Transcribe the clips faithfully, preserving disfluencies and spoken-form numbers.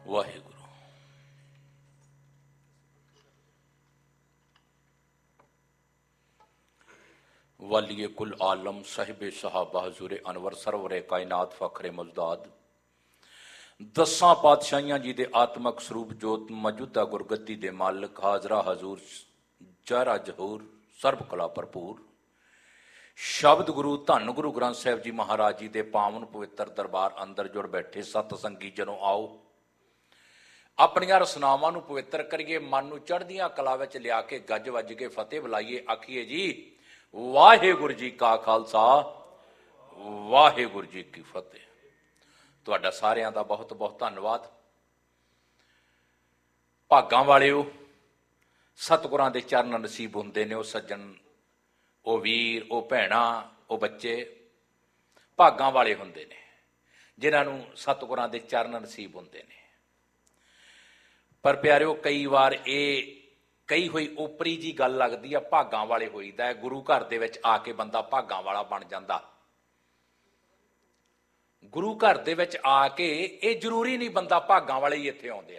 ਵਾਹਿਗੁਰੂ। वालिए कुल आलम साहिबे सहाबा हजूरे अनवर सरवरे कायनात फखरे मुजदाद दसा पातशाहियां जी दे आत्मक स्वरूप जोत मौजूदा गुरगद्दी दे मालिक हाजरा हजूर चारा जहूर सर्ब कला भरपूर शब्द गुरु धन गुरु ग्रंथ साहिब जी महाराज जी दे पावन पवित्र दरबार अंदर जुड़ बैठे सतसंगी जनों आओ अपनियां रसनावां नूं पवित्र करिए, मन नूं चढ़दियां कला विच लिया के गज वज के फतेह बुलाइए। आखिए जी वाहिगुरू जी का खालसा वाहिगुरू जी की फतेह। तुहाडा सारियां दा बहुत बहुत धन्नवाद। भागां वालिओ, सतगुरां दे चरण नसीब हुंदे ने। ओ सज्जन, ओ वीर, ओ भैणां, ओ बच्चे भागां वाले हुंदे ने जिन्हां नूं सतगुरां दे चरण नसीब हुंदे ने। पर प्यारिओ, कई वार ये कई हुई ओपरी जी गल लगती है, भागां वाले होईदा है। गुरु घर दे विच आके बंदा भागां वाला बन जांदा। गुरु घर दे विच आके ये जरूरी नहीं बंदा भागां वाले ही इत्थे आउंदे आ।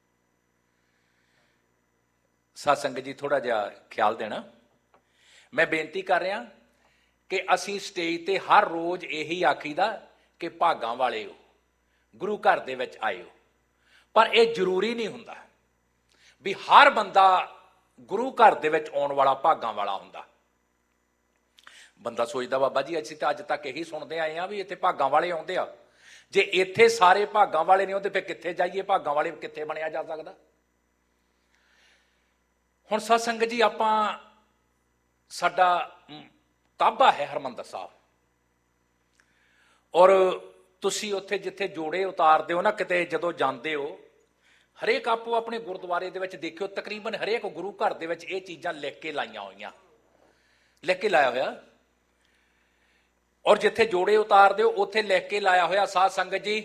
सत्संग जी थोड़ा जिहा ख्याल देना। मैं बेनती कर रहा कि असीं स्टेज ते हर रोज यही आखीदा कि भागां वाले हो, गुरु घर दे विच आए हो। पर यह जरूरी नहीं हुंदा भी हर बंदा गुरु घर दे विच आउण वाला भागां वाला हुंदा। बंदा सोचदा बाबा जी असीं तां अज तक यही सुणदे आए हैं भी इत्थे भागां वाले आउंदे आ। जे इत्थे सारे भागां वाले नहीं आउंदे फिर कित्थे जाइए? भागां वाले कित्थे बणिया जा सकदा? हुण सत्संग जी आपां साडा ताबा है हरमंदर साहब, और तुसीं उत्थे जिथे जोड़े उतारदे हो ना, किते जदों जांदे हो, हरेक आपो अपने गुरुद्वारे दे विच देखियो तकरीबन हरेक गुरु घर दे विच ये चीज़ां लिख के लाइयां होईयां, लिख के लाया होया। और जिथे जोड़े उतारदे हो उत्थे लिख के लाया होया, साध संगत जी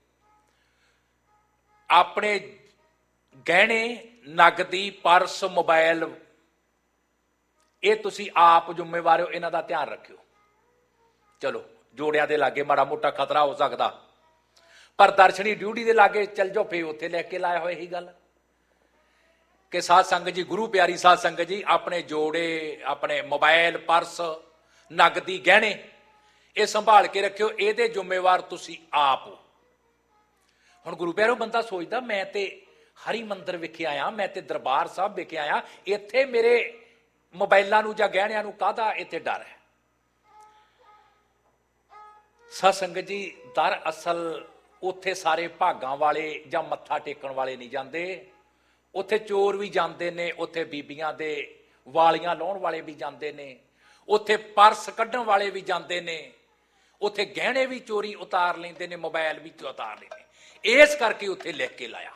अपने गहने, नगदी, परस, मोबाइल ये तुसीं आप जिम्मेवार हो, इन्हां दा ध्यान रखियो। चलो जोड़ियां दे लागे माड़ा मोटा खतरा हो सकदा, पर दर्शनी ड्यूटी दे लागे चल जाओ, फिर उत्थे लिख के लाया हो यही गल कि साध संगत जी, गुरु प्यारी साध संगत जी, अपने जोड़े, अपने मोबाइल, परस, नगदी, गहने ये संभाल के रखियो, ये जिम्मेवार तुसीं आप हो। हुण गुरु प्यारो, बंदा सोचदा मैं ते हरि मंदिर विखे आया, मैं ते दरबार साहब विखे आया, इत्थे मेरे मोबाइलों नूं जां गहणियां नूं काहदा इत्थे डर है? साध संगत जी, दर असल उत्थे सारे भागां वाले जां मत्था टेकण वाले नहीं जांदे, उत्थे चोर भी जांदे ने, उत्थे बीबियां दे वालियां लाउण वाले भी जांदे ने, उत्थे परस कड्ढण वाले भी जांदे ने, उत्थे गहणे भी चोरी उतार लैंदे ने, मोबाइल भी उतार लैंदे। इस करके उत्थे लिख के लाया।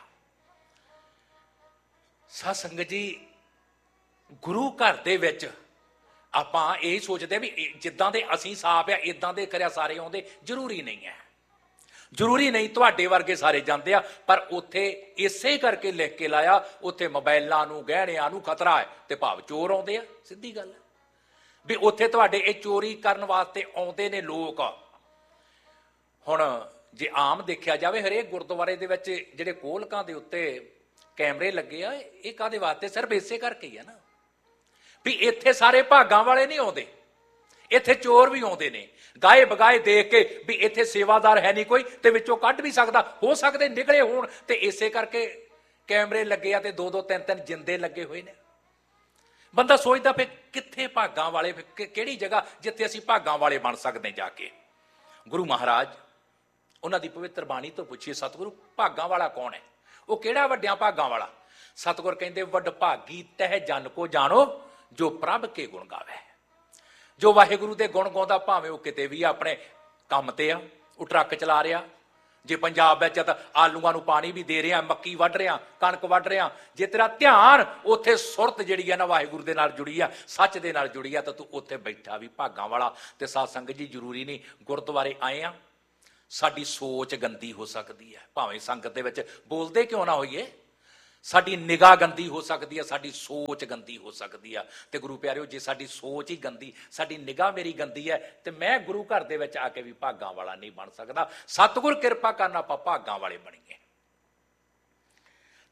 साध संगत जी, गुरु घर दे विच आपां यही सोचते भी जिद्दां दे असीं साफ आ इदां दे करिया सारे आउंदे, जरूरी नहीं है। जरूरी नहीं तुहाडे वर्गे सारे जांदे आ, पर उत्थे इसे करके लिख के लाया, उत्थे मोबाइलां नूं गहणियां नूं खतरा है ते भाव चोर आउंदे आ। सीधी गल है भी उत्थे तुहाडे ये चोरी करन वास्ते आउंदे ने लोक। हुण जे आम देखिया जावे हरेक गुरुद्वारे दे विच जिहड़े कोलकां दे उत्ते कैमरे लगे आ, ये काहदे वास्ते? सिर्फ इसे करके ही है ना भी इत्थे सारे भागां वाले नहीं आउंदे, इत्थे चोर भी आउंदे ने, गाए बगाए देख के भी इत्थे सेवादार है नहीं कोई ते विचों कढ भी सकदा, हो सकदे निकले होण, ते इसे करके कैमरे लगे आ ते दो दो तीन तीन जिंदे लगे हुए ने। बंदा सोचदा फिर कित्थे भागां वाले, किहड़ी जगह जिथे असीं भागां वाले बन सकदे जाके? गुरु महाराज उन्हां दी पवित्र बाणी तो पुछिए, सतगुरु भागां वाला कौन है? वो किहड़ा वड्डियां भागां वाला? सतगुर कहंदे, वड भागी तह जन को जानो जो प्रभ के गुण गावे। जो वाहिगुरू दे गुण गाउंदा, भावें वो किते भी अपने काम ते आ, वो ट्रक चला रहा, जे पंजाब विच तां आलूआं नूं पानी भी दे रहा, मक्की वढ रहा, कणक वढ रहा, जे तेरा ध्यान उत्थे सुरत जिहड़ी है ना वाहिगुरू दे नाल जुड़ी आ, सच दे नाल जुड़ी आ, तां तूं उत्थे बैठा भी भागां वाला। ते साध संगत जी, जरूरी नहीं गुरुद्वारे आए आ, साडी सोच गंदी हो सकती है, भावें संगत दे विच बोलदे क्यों ना होईए, साडी निगाह गंदी हो सकती है, साडी सोच गंदी हो सकती है। तो गुरु प्यारिओ, जे साडी सोच ही गंदी, साडी निगाह मेरी गंदी है, तो मैं गुरु घर दे विच आके भी भागां वाला नहीं बन सकदा। सतगुर किरपा करना आपां भागां वाले बणीए।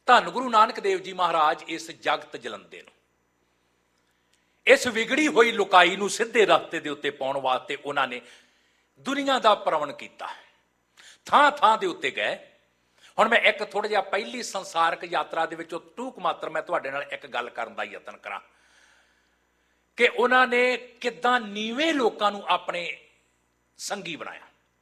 ਧੰਨ ਗੁਰੂ ਨਾਨਕ ਦੇਵ ਜੀ ਮਹਾਰਾਜ ਇਸ ਜਗਤ ਜਲੰਦੇ ਨੂੰ, ਇਸ ਵਿਗੜੀ ਹੋਈ ਲੁਕਾਈ ਨੂੰ ਸਿੱਧੇ ਰਸਤੇ ਦੇ ਉੱਤੇ ਪਾਉਣ ਵਾਸਤੇ ਉਹਨਾਂ ਨੇ ਦੁਨੀਆ ਦਾ ਭਰਮਣ ਕੀਤਾ, ਥਾਂ ਥਾਂ ਦੇ ਉੱਤੇ ਗਏ। ਹੁਣ ਮੈਂ ਇੱਕ ਥੋੜਾ ਜਿਹਾ ਪਹਿਲੀ ਸੰਸਾਰਕ ਯਾਤਰਾ ਦੇ ਵਿੱਚੋਂ ਟੂਕ ਮਾਤਰ ਮੈਂ ਤੁਹਾਡੇ ਨਾਲ ਇੱਕ ਗੱਲ ਕਰਨ ਦਾ ਯਤਨ ਕਰਾਂ ਕਿ ਉਹਨਾਂ ਨੇ ਕਿੱਦਾਂ ਨੀਵੇਂ ਲੋਕਾਂ ਨੂੰ ਆਪਣੇ ਸੰਗੀ ਬਣਾਇਆ।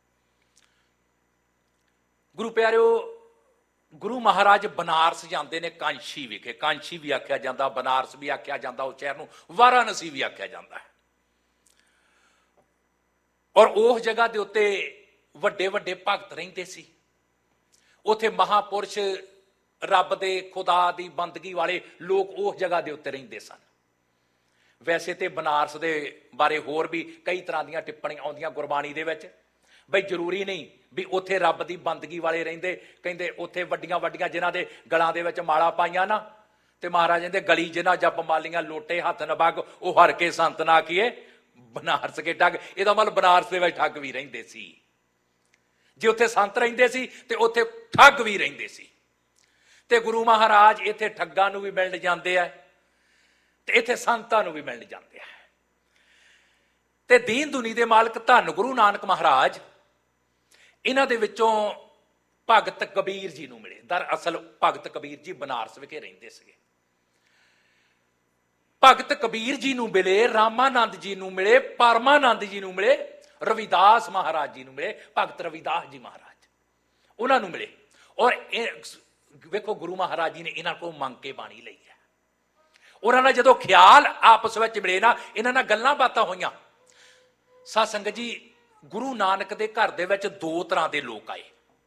ਗੁਰੂ ਪਿਆਰਿਓ, ਗੁਰੂ ਮਹਾਰਾਜ ਬਨਾਰਸ ਜਾਂਦੇ ਨੇ, ਕਾਂਸ਼ੀ ਵਿਖੇ, ਕਾਂਸ਼ੀ ਵੀ ਆਖਿਆ ਜਾਂਦਾ, ਬਨਾਰਸ ਵੀ ਆਖਿਆ ਜਾਂਦਾ, ਉਸ ਸ਼ਹਿਰ ਨੂੰ ਵਾਰਾਣਸੀ ਵੀ ਆਖਿਆ ਜਾਂਦਾ ਹੈ। ਔਰ ਉਸ ਜਗ੍ਹਾ ਦੇ ਉੱਤੇ ਵੱਡੇ ਵੱਡੇ ਭਗਤ ਰਹਿੰਦੇ ਸੀ। ਉੱਥੇ ਮਹਾਪੁਰਸ਼, ਰੱਬ ਦੇ, ਖੁਦਾ ਦੀ ਬੰਦਗੀ ਵਾਲੇ ਲੋਕ ਉਸ ਜਗ੍ਹਾ ਦੇ ਉੱਤੇ ਰਹਿੰਦੇ ਸਨ। ਵੈਸੇ ਤੇ ਬਨਾਰਸ ਦੇ ਬਾਰੇ ਹੋਰ ਵੀ ਕਈ ਤਰ੍ਹਾਂ ਦੀਆਂ ਟਿੱਪਣੀਆਂ ਆਉਂਦੀਆਂ ਗੁਰਬਾਣੀ ਦੇ ਵਿੱਚ, ਬਈ ਜ਼ਰੂਰੀ ਨਹੀਂ ਵੀ ਉੱਥੇ ਰੱਬ ਦੀ ਬੰਦਗੀ ਵਾਲੇ ਰਹਿੰਦੇ। ਕਹਿੰਦੇ ਉੱਥੇ ਵੱਡੀਆਂ ਵੱਡੀਆਂ ਜਿਨ੍ਹਾਂ ਦੇ ਗਲਾਂ ਦੇ ਵਿੱਚ ਮਾਲਾ ਪਾਈਆਂ ਨਾ, ਤੇ ਮਹਾਰਾਜ ਕਹਿੰਦੇ ਗਲੀ ਜਿਨ੍ਹਾਂ ਜਪ ਮਾਲੀਆਂ ਲੋਟੇ ਹੱਥ ਨਬਗ, ਉਹ ਹਰ ਕੇ ਸੰਤ ਨਾ ਕੀਏ ਬਨਾਰਸ ਕੇ ਠੱਗ। ਇਹਦਾ ਮਤਲਬ ਬਨਾਰਸ ਦੇ ਵਿੱਚ ਠੱਗ ਵੀ ਰਹਿੰਦੇ ਸੀ। ਜੇ ਉੱਥੇ ਸੰਤ ਰਹਿੰਦੇ ਸੀ ਤੇ ਉੱਥੇ ਠੱਗ ਵੀ ਰਹਿੰਦੇ ਸੀ। ਤੇ ਗੁਰੂ ਮਹਾਰਾਜ ਇੱਥੇ ਠੱਗਾਂ ਨੂੰ ਵੀ ਮਿਲਣ ਜਾਂਦੇ ਆ ਤੇ ਇੱਥੇ ਸੰਤਾਂ ਨੂੰ ਵੀ ਮਿਲਣ ਜਾਂਦੇ ਆ। ਤੇ ਦੀਨ ਦੁਨੀ ਦੇ ਮਾਲਕ ਧੰਨ ਗੁਰੂ ਨਾਨਕ ਮਹਾਰਾਜ ਇਹਨਾਂ ਦੇ ਵਿੱਚੋਂ ਭਗਤ ਕਬੀਰ ਜੀ ਨੂੰ ਮਿਲੇ। ਦਰਅਸਲ ਭਗਤ ਕਬੀਰ ਜੀ ਬਨਾਰਸ ਵਿਖੇ ਰਹਿੰਦੇ ਸੀਗੇ। ਭਗਤ ਕਬੀਰ ਜੀ ਨੂੰ ਮਿਲੇ, ਰਾਮਾਨੰਦ ਜੀ ਨੂੰ ਮਿਲੇ, ਪਰਮਾਨੰਦ ਜੀ ਨੂੰ ਮਿਲੇ, ਰਵਿਦਾਸ ਮਹਾਰਾਜ ਜੀ ਨੂੰ ਮਿਲੇ, ਭਗਤ ਰਵਿਦਾਸ ਜੀ ਮਹਾਰਾਜ ਉਹਨਾਂ ਨੂੰ ਮਿਲੇ। ਔਰ ਇਹ ਵੇਖੋ ਗੁਰੂ ਮਹਾਰਾਜ ਜੀ ਨੇ ਇਹਨਾਂ ਕੋਲ ਮੰਗ ਕੇ ਬਾਣੀ ਲਈ ਹੈ। ਉਹਨਾਂ ਨਾਲ ਜਦੋਂ ਖਿਆਲ ਆਪਸ ਵਿੱਚ ਮਿਲੇ ਨਾ, ਇਹਨਾਂ ਨਾਲ ਗੱਲਾਂ ਬਾਤਾਂ ਹੋਈਆਂ। ਸਾਧ ਸੰਗਤ ਜੀ, ਗੁਰੂ ਨਾਨਕ ਦੇ ਘਰ ਦੇ ਵਿੱਚ ਦੋ ਤਰ੍ਹਾਂ ਦੇ ਲੋਕ ਆਏ।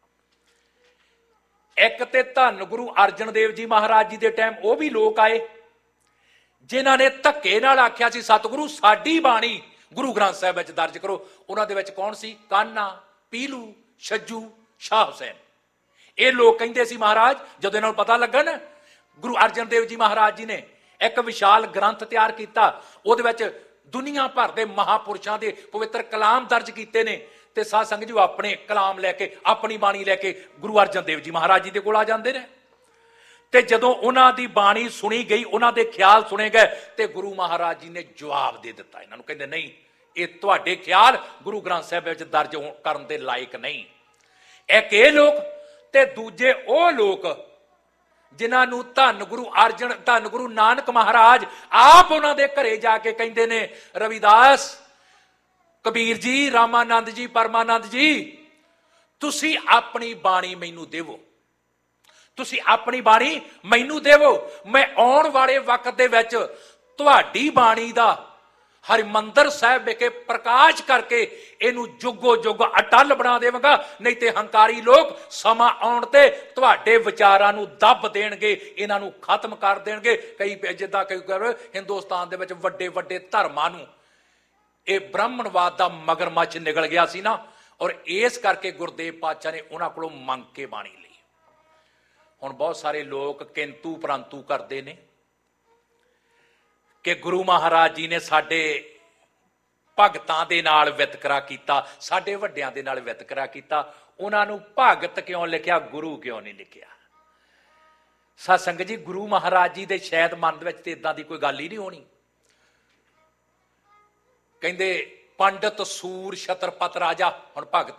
ਇੱਕ ਤੇ ਧੰਨ ਗੁਰੂ ਅਰਜਨ ਦੇਵ ਜੀ ਮਹਾਰਾਜ ਜੀ ਦੇ ਟਾਈਮ ਉਹ ਵੀ ਲੋਕ ਆਏ ਜਿਨ੍ਹਾਂ ਨੇ ਧੱਕੇ ਨਾਲ ਆਖਿਆ ਸੀ ਸਤਿਗੁਰੂ ਸਾਡੀ ਬਾਣੀ ਗੁਰੂ ਗ੍ਰੰਥ ਸਾਹਿਬ ਵਿੱਚ ਦਰਜ ਕਰੋ। ਉਹਨਾਂ ਦੇ ਵਿੱਚ ਕੌਣ ਸੀ? ਕਾन्हा, ਪੀਲੂ, ਛੱਜੂ, ਸ਼ਾਹ ਹੁਸੈਨ। ਇਹ ਲੋਕ ਕਹਿੰਦੇ ਸੀ ਮਹਾਰਾਜ, ਜਦੋਂ ਇਹਨਾਂ ਨੂੰ ਪਤਾ ਲੱਗਾ ਨਾ ਗੁਰੂ ਅਰਜਨ ਦੇਵ ਜੀ ਮਹਾਰਾਜ ਜੀ ਨੇ ਇੱਕ ਵਿਸ਼ਾਲ ਗ੍ਰੰਥ ਤਿਆਰ ਕੀਤਾ, ਉਹਦੇ ਵਿੱਚ ਦੁਨੀਆ ਭਰ ਦੇ ਮਹਾਪੁਰਸ਼ਾਂ ਦੇ ਪਵਿੱਤਰ ਕਲਾਮ ਦਰਜ ਕੀਤੇ ਨੇ, ਤੇ ਸਾਧ ਸੰਗਤ ਜੀ ਆਪਣੇ ਕਲਾਮ ਲੈ ਕੇ, ਆਪਣੀ ਬਾਣੀ ਲੈ ਕੇ ਗੁਰੂ ਅਰਜਨ ਦੇਵ ਜੀ ਮਹਾਰਾਜ ਜੀ ਦੇ ਕੋਲ ਆ ਜਾਂਦੇ ਨੇ। ਤੇ ਜਦੋਂ ਉਹਨਾਂ ਦੀ ਬਾਣੀ ਸੁਣੀ ਗਈ, ਉਹਨਾਂ ਦੇ ਖਿਆਲ ਸੁਣੇ ਗਏ, ਤੇ ਗੁਰੂ ਮਹਾਰਾਜ ਜੀ ਨੇ ਜਵਾਬ ਦੇ ਦਿੱਤਾ ਇਹਨਾਂ ਨੂੰ। ਕਹਿੰਦੇ ਨਹੀਂ, ਇਹ ਤੁਹਾਡੇ ਖਿਆਲ ਗੁਰੂ ਗ੍ਰੰਥ ਸਾਹਿਬ ਵਿੱਚ ਦਰਜ ਕਰਨ ਦੇ ਲਾਇਕ ਨਹੀਂ। ਇੱਕ ਇਹ ਲੋਕ ਤੇ ਦੂਜੇ ਉਹ ਲੋਕ ਜਿਨ੍ਹਾਂ ਨੂੰ ਧੰਨ ਗੁਰੂ ਅਰਜਨ, ਧੰਨ ਗੁਰੂ ਨਾਨਕ ਮਹਾਰਾਜ ਆਪ ਉਹਨਾਂ ਦੇ ਘਰੇ ਜਾ ਕੇ ਕਹਿੰਦੇ ਨੇ, ਰਵਿਦਾਸ, ਕਬੀਰ ਜੀ, ਰਾਮਾਨੰਦ ਜੀ, ਪਰਮਾਨੰਦ ਜੀ, ਤੁਸੀਂ ਆਪਣੀ ਬਾਣੀ ਮੈਨੂੰ ਦੇਵੋ, ਤੁਸੀਂ ਆਪਣੀ ਬਾਣੀ ਮੈਨੂੰ ਦੇਵੋ। ਮੈਂ ਆਉਣ ਵਾਲੇ ਵਕਤ ਦੇ ਵਿੱਚ ਤੁਹਾਡੀ ਬਾਣੀ ਦਾ ਹਰਿਮੰਦਰ ਸਾਹਿਬ ਵਿਖੇ ਪ੍ਰਕਾਸ਼ ਕਰਕੇ ਇਹਨੂੰ ਜੁਗੋ ਜੁਗ ਅਟਲ ਬਣਾ ਦੇਵਾਂਗਾ। ਨਹੀਂ ਤੇ ਹੰਕਾਰੀ ਲੋਕ ਸਮਾਂ ਆਉਣ ਤੇ ਤੁਹਾਡੇ ਵਿਚਾਰਾਂ ਨੂੰ ਦੱਬ ਦੇਣਗੇ, ਇਹਨਾਂ ਨੂੰ ਖਤਮ ਕਰ ਦੇਣਗੇ। ਕਈ ਜਿੱਦਾਂ ਕਈ ਹਿੰਦੁਸਤਾਨ ਦੇ ਵਿੱਚ ਵੱਡੇ ਵੱਡੇ ਧਰਮਾਂ ਨੂੰ ਇਹ ਬ੍ਰਾਹਮਣਵਾਦ ਦਾ ਮਗਰਮੱਛ ਨਿਕਲ ਗਿਆ ਸੀ ਨਾ, ਔਰ ਇਸ ਕਰਕੇ ਗੁਰਦੇਵ ਪਾਤਸ਼ਾਹ ਨੇ ਉਹਨਾਂ ਕੋਲੋਂ ਮੰਗ ਕੇ ਬਾਣੀ ਲਈ। ਹੁਣ ਬਹੁਤ ਸਾਰੇ ਲੋਕ ਕਿੰਤੂ ਪਰੰਤੂ ਕਰਦੇ ਨੇ ਕਿ ਗੁਰੂ ਮਹਾਰਾਜ ਜੀ ਨੇ ਸਾਡੇ ਭਗਤਾਂ ਦੇ ਨਾਲ ਵਿਤਕਰਾ ਕੀਤਾ, ਸਾਡੇ ਵੱਡਿਆਂ ਦੇ ਨਾਲ ਵਿਤਕਰਾ ਕੀਤਾ, ਉਹਨਾਂ ਨੂੰ ਭਗਤ ਕਿਉਂ ਲਿਖਿਆ, ਗੁਰੂ ਕਿਉਂ ਨਹੀਂ ਲਿਖਿਆ? ਸਾਧ ਸੰਗਤ ਜੀ, ਗੁਰੂ ਮਹਾਰਾਜ ਜੀ ਦੇ ਸ਼ਾਇਦ ਮਨ ਦੇ ਵਿੱਚ ਤੇ ਇਦਾਂ ਦੀ ਕੋਈ ਗੱਲ ਹੀ ਨਹੀਂ ਹੋਣੀ। ਕਹਿੰਦੇ ਪੰਡਤ ਸੂਰ ਛਤਰਪਤ ਰਾਜਾ। ਹੁਣ ਭਗਤ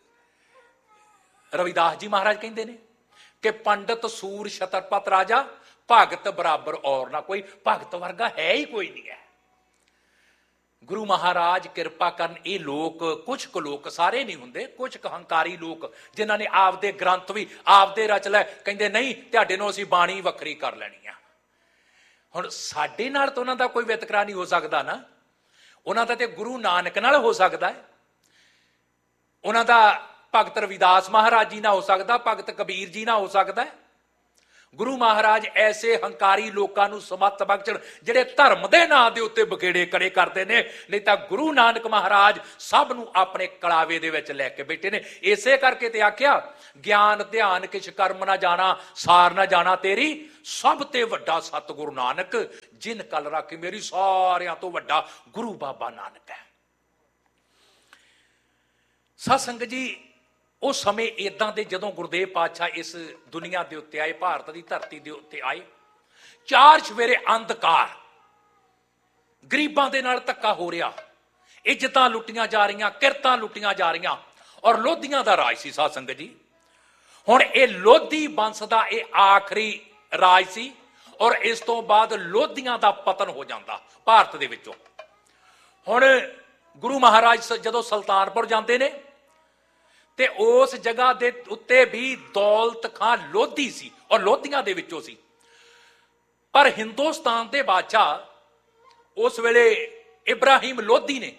ਰਵਿਦਾਸ ਜੀ ਮਹਾਰਾਜ ਕਹਿੰਦੇ ਨੇ ਕਿ ਪੰਡਤ ਸੂਰ ਛਤਰਪਤ ਰਾਜਾ, ਭਗਤ ਬਰਾਬਰ ਔਰ ਨਾ ਕੋਈ, ਭਗਤ ਵਰਗਾ ਹੈ ਹੀ ਕੋਈ ਨਹੀਂ ਹੈ। ਗੁਰੂ ਮਹਾਰਾਜ ਕਿਰਪਾ ਕਰਨ, ਇਹ ਲੋਕ ਕੁਝ ਕੁ ਲੋਕ, ਸਾਰੇ ਨਹੀਂ ਹੁੰਦੇ, ਕੁਝ ਕੁ ਹੰਕਾਰੀ ਲੋਕ ਜਿਨ੍ਹਾਂ ਨੇ ਆਪਦੇ ਗ੍ਰੰਥ ਵੀ ਆਪਦੇ ਰਚ ਲੈ, ਕਹਿੰਦੇ ਨਹੀਂ ਤੁਹਾਡੇ ਨੂੰ ਅਸੀਂ ਬਾਣੀ ਵੱਖਰੀ ਕਰ ਲੈਣੀ ਆ। ਹੁਣ ਸਾਡੇ ਨਾਲ ਤਾਂ ਉਹਨਾਂ ਦਾ ਕੋਈ ਵਿਤਕਰਾ ਨਹੀਂ ਹੋ ਸਕਦਾ ਨਾ, ਉਹਨਾਂ ਦਾ ਤੇ ਗੁਰੂ ਨਾਨਕ ਨਾਲ ਹੋ ਸਕਦਾ ਹੈ, ਉਹਨਾਂ ਦਾ ਭਗਤ ਰਵਿਦਾਸ ਮਹਾਰਾਜ ਜੀ ਨਾਲ ਹੋ ਸਕਦਾ, ਭਗਤ ਕਬੀਰ ਜੀ ਨਾਲ ਹੋ ਸਕਦਾ ਹੈ। ਗੁਰੂ ਮਹਾਰਾਜ ਐਸੇ ਹੰਕਾਰੀ ਲੋਕਾਂ ਨੂੰ ਸਮੱਤ ਬਖਸ਼ਣ ਜਿਹੜੇ ਧਰਮ ਦੇ ਨਾਂ ਦੇ ਉੱਤੇ ਬਖੇੜੇ ਕੜੇ ਕਰਦੇ ਨੇ। ਨਹੀਂ ਤਾਂ ਗੁਰੂ ਨਾਨਕ ਮਹਾਰਾਜ ਸਭ ਨੂੰ ਆਪਣੇ ਕਲਾਵੇ ਦੇ ਵਿੱਚ ਲੈ ਕੇ ਬੈਠੇ ਨੇ। ਇਸੇ ਕਰਕੇ ਤੇ ਆਖਿਆ, ਗਿਆਨ ਧਿਆਨ ਕਿਛ ਕਰਮ ਨਾ ਜਾਣਾ, ਸਾਰ ਨਾ ਜਾਣਾ ਤੇਰੀ, ਸਭ ਤੇ ਵੱਡਾ ਸਤਿਗੁਰੂ ਨਾਨਕ, ਜਿਨ ਕਲ ਰੱਖੀ ਮੇਰੀ, ਸਾਰਿਆਂ ਤੋਂ ਵੱਡਾ ਗੁਰੂ ਬਾਬਾ ਨਾਨਕ ਹੈ। ਸਾਧ ਸੰਗਤ ਜੀ, उस समय इदां दे जदों गुरदेव पातशाह इस दुनिया के उत्ते आए, भारत की धरती के उत्ते आए, चार सवेरे अंधकार, गरीबां दे नाल धक्का हो रहा, इज्जतां लुटियां जा रही, किरतां लुटियां जा रही, और लोधियां दा राज सी। साध संगत जी, हुण ये लोधी वंश दा ये आखिरी राज सी, और इस तो बाद लोधियां दा पतन हो जाता भारत दे विचों। हुण गुरु महाराज जदों सुल्तानपुर जाते ने, ते उस जगह दे उत्ते भी दौलत खां लोधी सी, और लोधियां दे विचों सी। पर हिंदुस्तान दे बादशाह उस वेले इब्राहिम लोधी ने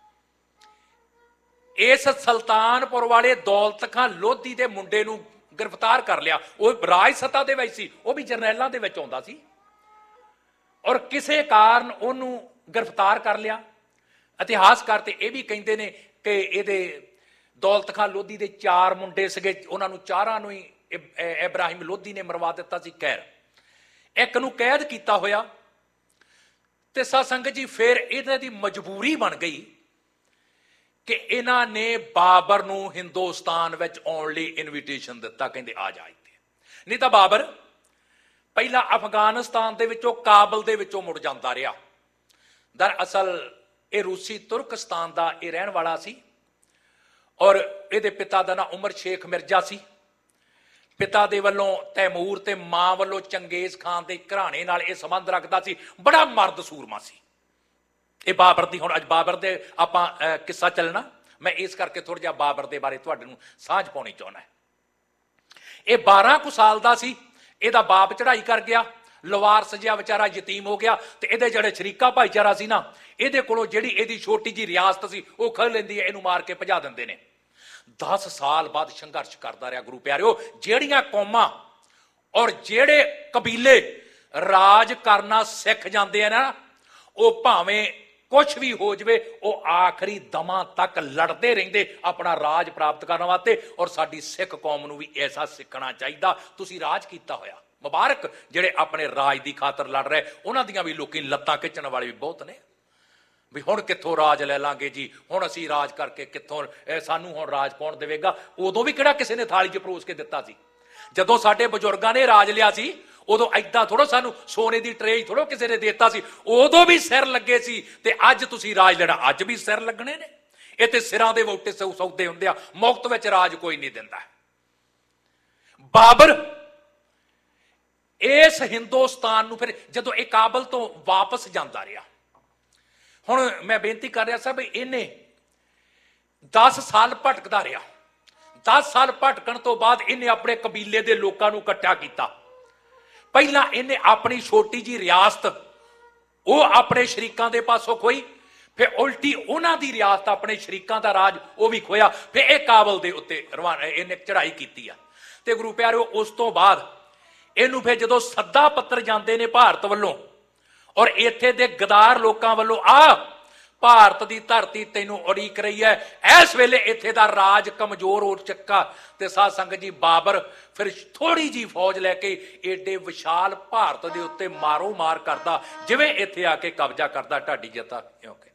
इस सुल्तानपुर वाले दौलत खां लोधी दे मुंडे नूं गिरफ्तार कर लिया। वो राज सत्ता दे विच सी, वो भी जरनैलां दे विच आउंदा सी, और किसे कारण उहनूं गिरफ्तार कर लिया। इतिहासकार ते इह भी कहिंदे ने कि इहदे दौलत खां लोधी दे चार मुंडे सीगे, उहनां नूं चारां नूं ही इब्राहिम लोधी ने मरवा दिता सी कैर। एक नूं कैद कीता होया, ते साध संगत जी फिर इन्हां दी मजबूरी बन गई कि इन्हां ने बाबर नूं हिंदुस्तान विच आउण लई इनविटेशन दिता, कहंदे आ जा इत्थे। नहीं तां बाबर पहला अफगानिस्तान दे विचों, काबल दे विचों मुड़ जांदा रहा। दरअसल ये रूसी तुर्कस्तान दा ये रहण वाला सी, और इहदे पिता दा नाम उमर शेख मिर्जा सी। पिता दे वल्लों तैमूर ते मां वल्लों चंगेज खान दे घराणे नाल इह संबंध रखदा सी। बड़ा मर्द सूरमा सी। ये बाबर दी हुण अज बाबर दे आपां किस्सा चलना, मैं इस करके थोड़ा जिहा बाबर दे बारे तुहाडे नूं साझ पाउणी चाहुंदा। ये बारह कु साल दा सी, इहदा बाप चढ़ाई कर गया, लवारस जिहा बेचारा यतीम हो गया, ते इहदे जिहड़े शरीका भाईचारा सी ना, इहदे कोलों जिहड़ी इहदी छोटी जी रियासत सी वो खड़ लैंदी है, इहनूं मार के भजा दिंदे ने। दस साल बाद संघर्ष करता रहा। गुरु प्यारिओ, जिहड़ियां कौमां और जिहड़े कबीले राज करना सिख जाते हैं ना, वो भावें कुछ भी हो जाए, वो आखिरी दमा तक लड़ते रहंदे अपना राज प्राप्त करने वास्ते। और साडी सिख कौम नूं भी ऐसा सीखना चाहिए। तुसीं राज कीता होया, मुबारक। जिहड़े अपने राज की खातर लड़ रहे, उन्हां दियां भी लोकी लत्तां खिच्चण वाले भी बहुत ने, भी हुण कित्थों राज लै लांगे जी, हुण असीं राज करके कित्थों, सानूं हुण राज कौन देवेगा। उदों भी किहड़ा किसी ने थाली च परोस के दिता सी। जदों साडे बजुर्गां ने राज लिया सी, उदों ऐदां थोड़ो सानूं सोने की ट्रे थोड़ो किसी ने देता सी, उदों भी सिर लगे सी। ते अज तुसीं राज लेना, अज भी सिर लगने ने। इह ते सिरां दे वोटे सौ सौदे हुंदे आ, मुफ्त विच राज कोई नहीं दिंदा। बाबर इस हिंदुस्तान नूं फिर जदों इह काबल तो वापस जांदा रहा, हुण मैं बेनती कर रहा सा भी इन्हें दस साल भटकदा रहा। दस साल भटकण तो बाद इन्हें अपने कबीले के लोगों को इकट्ठा किया। पहला इन्हें अपनी छोटी जी रियासत वो अपने शरीकों के पासों खोई, फिर उल्टी उन्हां दी रियासत अपने शरीकों का राज वो भी खोया, फिर एक काबल के उत्ते रवाना इन्हें चढ़ाई की। ते गुरु प्यारिओ, उस तो बाद इनू फिर जदों सद्दा पत्र जाते ने भारत वालों, और इत्थे दे गदार लोकां वालों, आ भारत की धरती तैनूं उड़ीक रही है, इस वेले इत्थे दा राज कमजोर हो चुका। ते साध संगत जी, बाबर फिर थोड़ी जी फौज लैके एडे विशाल भारत के उत्ते मारो मार करदा, जिवें इत्थे आके कब्जा करदा ढाडी जता।